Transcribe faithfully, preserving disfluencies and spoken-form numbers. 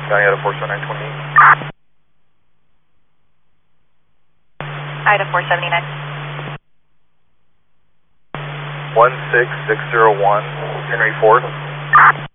County Idaho four seven nine twenty-eight. Idaho four seventy-nine. one six six zero one, Henry Ford.